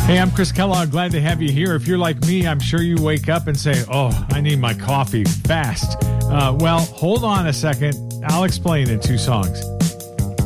Hey, I'm Chris Kellogg. Glad to have you here. If you're like me, I'm sure you wake up and say, oh, I need my coffee fast. Well, hold on a second. I'll explain in 2 songs.